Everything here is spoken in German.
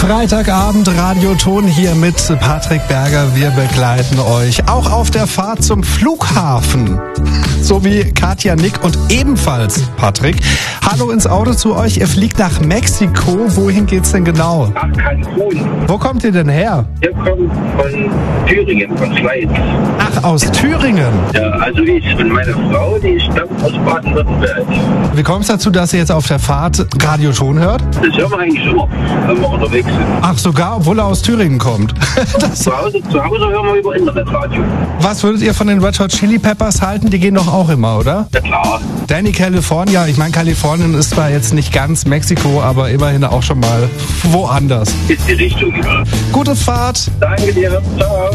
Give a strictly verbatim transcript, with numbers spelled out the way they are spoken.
Freitagabend Radioton hier mit Patrick Berger. Wir begleiten euch auch auf der Fahrt zum Flughafen. So wie Katja, Nick und ebenfalls Patrick. Hallo ins Auto zu euch. Ihr fliegt nach Mexiko. Wohin geht's denn genau? Nach Cancun. Wo kommt ihr denn her? Wir kommen von Thüringen, von Schleiz. Ach, aus Thüringen. Ja, also ich und meine Frau, die stammt aus Baden-Württemberg. Wie kommt es dazu, dass ihr jetzt auf der Fahrt Radioton hört? Das hören wir eigentlich immer, wenn wir unterwegs sind. Ach, sogar, obwohl er aus Thüringen kommt. Das, Zu Hause, zu Hause hören wir über Internetradio. was würdet ihr von den Red Hot Chili Peppers halten? Die gehen doch auch immer, oder? Ja klar. Danny California, ich meine, Kalifornien ist zwar jetzt nicht ganz Mexiko, aber immerhin auch schon mal woanders. Ist die Richtung. Gute Fahrt! Danke dir. Ciao.